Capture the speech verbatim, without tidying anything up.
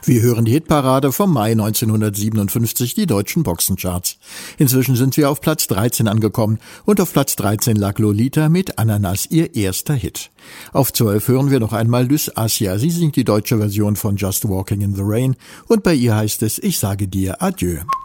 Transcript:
Wir hören die Hitparade vom Mai neunzehnhundertsiebenundfünfzig, die deutschen Boxencharts. Inzwischen sind wir auf Platz dreizehn angekommen und auf Platz dreizehn lag Lolita mit Ananas, ihr erster Hit. Auf zwölf hören wir noch einmal Lys Assia. Sie singt die deutsche Version von Just Walking in the Rain und bei ihr heißt es: Ich sage dir Adieu.